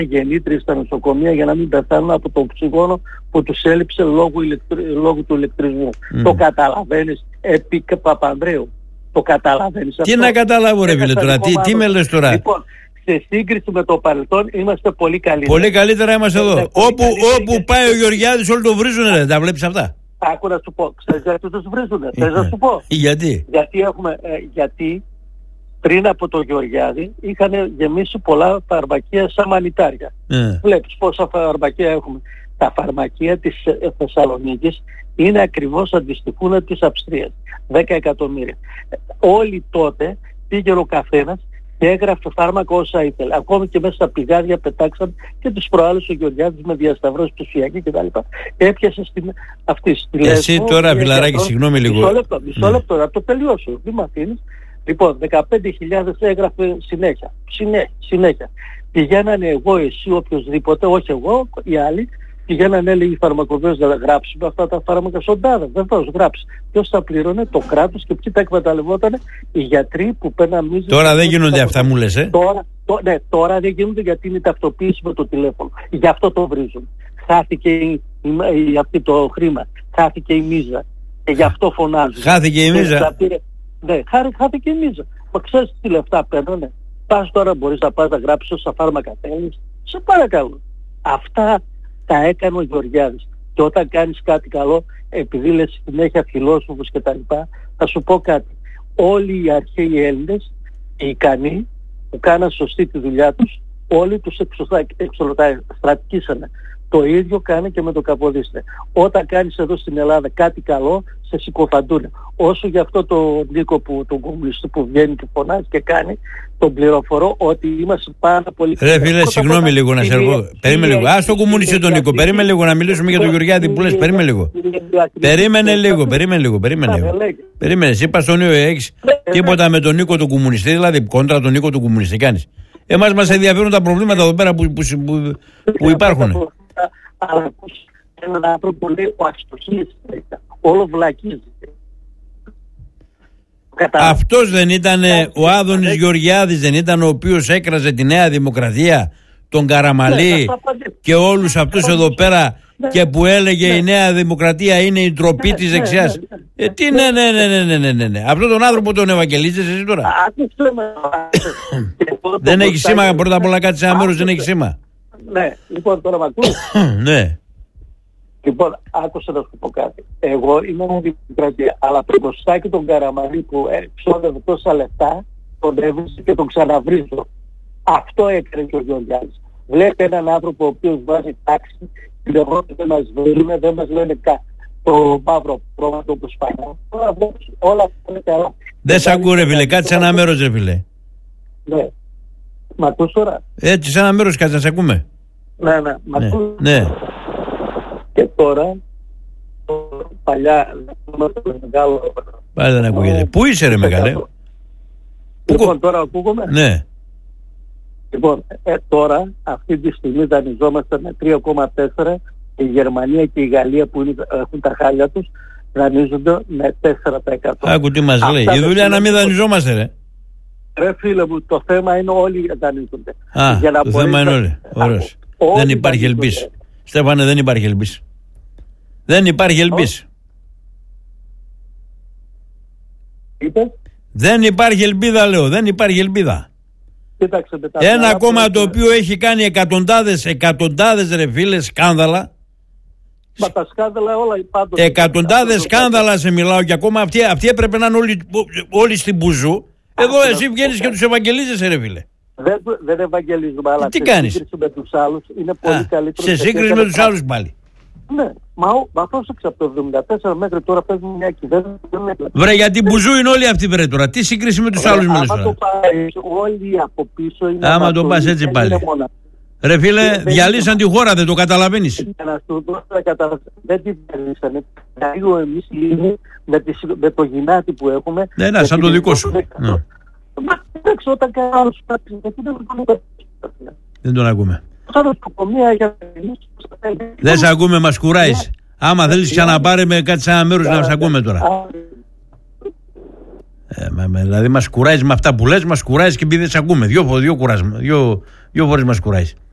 γεννήτριες στα νοσοκομεία για να μην πεθάνουν από το οξυγόνο που τους έλειψε λόγω του ηλεκτρισμού. Το καταλαβαίνεις, επί Παπανδρέου? Το καταλαβαίνεις αυτό? Τι να καταλάβω ρε φίλε τώρα, τι με λες τώρα? Λοιπόν, σε σύγκριση με το παρελθόν είμαστε πολύ καλύτερα. Πολύ καλύτερα είμαστε εδώ. Όπου πάει ο Γεωργιάδης όλοι το βρίζουν ρε, τα βλέπεις αυτά? Άκου να σου πω, ξέρεις γιατί τους βρίζουνε? Θες να σου πω? Γιατί? Γιατί πριν από τον Γεωργιάδη είχαν γεμίσει πολλά φαρμακεία σαν μανιτάρια. Βλέπεις πόσα φαρμακεία έχουμε. Τα φαρμακεία της Θεσσαλονίκης είναι ακριβώς αντιστοιχούν της Αυστρίας. 10 εκατομμύρια. Όλοι τότε πήγε ο καθένας και έγραφε φάρμακο όσα ήθελε. Ακόμη και μέσα στα πηγάδια πετάξαν και τους προάλλους ο Γεωργιάδης με διασταυρώσεις ψηφιακή κτλ. Έπιασε αυτή στη Λέσβο. Εσύ τώρα φιλαράκι, συγγνώμη λίγο. Μισό λεπτό, να το τελειώσω. Μη μ' αφήνεις. Λοιπόν, 15.000 έγραφε συνέχεια. Πηγαίνανε εγώ, εσύ, οποιοδήποτε, όχι εγώ, οι άλλοι, πηγαίνανε, έλεγε οι φαρμακοποιός να γράψουμε αυτά τα φάρμακα στον τάδε. Βεβαίως, γράψει. Ποιος τα πλήρωνε? Το κράτος. Και ποιοι τα εκμεταλλευότανε? Οι γιατροί που παίρναν μίζες. Τώρα δεν γίνονται αυτά, μου λες, Τώρα δεν γίνονται γιατί είναι ταυτοποίηση με το τηλέφωνο. Γι' αυτό το βρίζουν. Χάθηκε το χρήμα. Χάθηκε η μίζα. Και γι' αυτό φωνάζουν. Χάθηκε η μίζα. Ναι, χάθηκε η μίζα. Μα ξέρεις τι λεφτά παίρνανε? Πας τώρα, μπορείς να πας να γράψεις όσα φάρμακα θέλεις? Σε παρακαλώ. Αυτά τα έκανε ο Γεωργιάδης. Και όταν κάνεις κάτι καλό, επειδή λες συνέχεια φιλόσοφους και τα λοιπά, θα σου πω κάτι. Όλοι οι αρχαίοι Έλληνες, οι ικανοί, που κάναν σωστή τη δουλειά τους, όλοι τους εξολοστρατικήσανε. Το ίδιο κάνει και με το Καποδίστρια. Όταν κάνεις εδώ στην Ελλάδα κάτι καλό, σε συκοφαντούνε. Όσο για αυτό το Νίκο τον κομμουνιστή που βγαίνει και φωνάζει και κάνει, τον πληροφορώ ότι είμαστε πάρα πολύ... Ρε φίλε, συγγνώμη λίγο να σε πω. Περίμενε λίγο. Ας το κομμουνιστή τον Νίκο. Περίμενε λίγο να μιλήσουμε για τον Γεωργιάδη που λες. Περίμενε λίγο. Περίμενε. Εσύ είπα στον Νίκο, έχεις τίποτα με τον Νίκο τον κομμουνιστή, δηλαδή κόντρα τον Νίκο τον κομμουνιστή κάνεις? Εμάς μας ενδιαφέρουν τα προβλήματα εδώ πέρα που υπάρχουν. Αλλά ακούς έναν άνθρωπο που λέει ο αστοχής, όλο βλακίζεται. Αυτός δεν ήταν ο Άδωνης Γεωργιάδης, δεν ήταν ο οποίος έκραζε τη Νέα Δημοκρατία, τον Καραμαλή και όλους αυτούς εδώ πέρα και που έλεγε η Νέα Δημοκρατία είναι η ντροπή της δεξιάς? Ναι. Αυτόν τον άνθρωπο τον ευαγγελίζεις εσύ τώρα? Δεν έχει σήμα, πρώτα απ' όλα κάτι σε ένα μέρος δεν έχει σήμα. Ναι, λοιπόν τώρα μ' ακούς? Ναι. Λοιπόν, άκουσα να σου πω κάτι. Εγώ είμαι μια δημοκρατία, αλλά το Κωστάκη τον Καραμαλή που ξόδευε τόσα λεφτά, τον έβρισε και τον ξαναβρίζω. Αυτό έκανε και ο Γεωργιάδης. Βλέπει έναν άνθρωπο ο οποίος βάζει τάξη, την Ευρώπη δεν μας βρουν, δεν μας λένε το μαύρο πρόβατο που σπάει. Τώρα βλέπεις όλα αυτά είναι καλά. Δεν σ' ακούω ρε φίλε, κάτσε σε ένα μέρος ρε φίλε. Ναι. Μ' ακούς τώρα? Έτσι σε ένα μέρος κάτσε να σε ακούμε. Ναι, μ' ακούς? Ναι. Και τώρα, παλιά, μεγάλο... Πάλι δεν ακούγεται. Πού είσαι ρε μεγάλε? Λοιπόν, τώρα ακούγομαι. Ναι. Λοιπόν, τώρα, αυτή τη στιγμή δανειζόμαστε με 3,4. Η Γερμανία και η Γαλλία που έχουν τα χάλια τους δανείζονται με 4%. Άκου τι μας λέει. Η δουλειά να μην δανειζόμαστε ρε. Ρε φίλε μου, το θέμα είναι όλοι δανείζονται. Το θέμα είναι όλοι. Ωραίος. Δεν υπάρχει ελπίς. Στέφανε, δεν υπάρχει ελπίς. Δεν υπάρχει ελπίς. Δεν υπάρχει ελπίδα λέω. Δεν υπάρχει ελπίδα. Κοίταξε, ένα κόμμα το οποίο έχει κάνει εκατοντάδες ρε φίλε σκάνδαλα. Μα τα σκάνδαλα όλα υπάρχουν. Εκατοντάδες σκάνδαλα σε μιλάω και ακόμα αυτοί έπρεπε να είναι όλοι στην μπουζού. Εδώ εσύ βγαίνεις και τους ευαγγελίζεσαι ρε φίλε. Δεν ευαγγελίζουμε, αλλά τι κάνεις? Σε σύγκριση με τους άλλους είναι πολύ καλύτερο. Σε σύγκριση με τους άλλους πάλι. Ναι, μα πρόσεξε από το 1974 μέχρι τώρα παίζουμε μια κυβέρνηση. Βρε γιατί μπουζού είναι όλοι αυτοί βρε τώρα. Τι σύγκριση με τους άλλους μιλάς τώρα? Άμα το πάρεις όλοι από πίσω είναι... Άμα το πας έτσι πάλι. Ρε φίλε, διαλύσαν τη χώρα, δεν το καταλαβαίνεις? Δεν την διαλύσανε. Λίγο εμείς λίγο με το γυνάτι που έχουμε... Ναι, σαν το δικό σου. Εντάξει, όταν κάνεις δεν τον ακούμε. Δεν σε ακούμε, μας κουράεις. Άμα θέλεις ξαναπάρε με κάτι σαν ένα μέρος να σε ακούμε τώρα. Δηλαδή μας κουράεις με αυτά που λες, μας κουράεις και επειδή δεν σε ακούμε. Δύο φορές μας κουράεις.